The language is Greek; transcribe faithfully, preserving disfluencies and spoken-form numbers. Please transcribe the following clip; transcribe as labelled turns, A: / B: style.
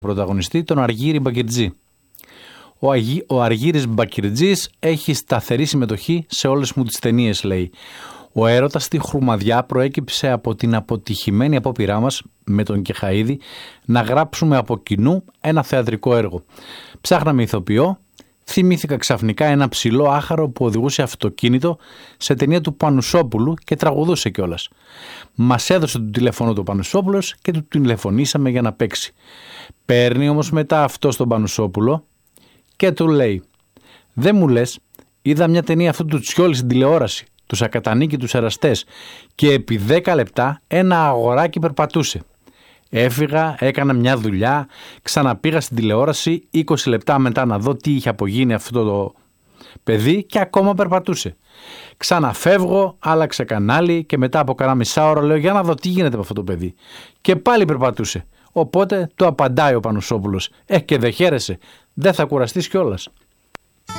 A: πρωταγωνιστή, τον Αργύρη Μπακυρτζή. Ο, Αγί, ο Αργύρης Μπακυρτζής έχει σταθερή συμμετοχή σε όλες μου τις ταινίες, λέει. Ο έρωτας στη Χρουμαδιά προέκυψε από την αποτυχημένη απόπειρά μας με τον Κεχαΐδη να γράψουμε από κοινού ένα θεατρικό έργο. Ψάχναμε ηθοποιό, θυμήθηκα ξαφνικά ένα ψηλό άχαρο που οδηγούσε αυτοκίνητο σε ταινία του Πανουσόπουλου και τραγουδούσε κιόλας. Μας έδωσε το τηλέφωνο του Πανουσόπουλος και του τηλεφωνήσαμε για να παίξει. Παίρνει όμως μετά αυτό στον Πανουσόπουλο και του λέει: «Δεν μου λες, είδα μια ταινία αυτού του Τσιόλη στην τηλεόραση, τους Ακατανίκη τους εραστές, και επί δέκα λεπτά ένα αγοράκι περπατούσε. Έφυγα, έκανα μια δουλειά, ξαναπήγα στην τηλεόραση είκοσι λεπτά μετά να δω τι είχε απογίνει αυτό το παιδί και ακόμα περπατούσε. Ξαναφεύγω, άλλαξε κανάλι και μετά από κανένα μισάωρο λέω για να δω τι γίνεται με αυτό το παιδί. Και πάλι περπατούσε. Οπότε του απαντάει ο Πανουσόπουλος: Ε, και δεν χαίρεσαι, δεν θα κουραστείς κιόλας».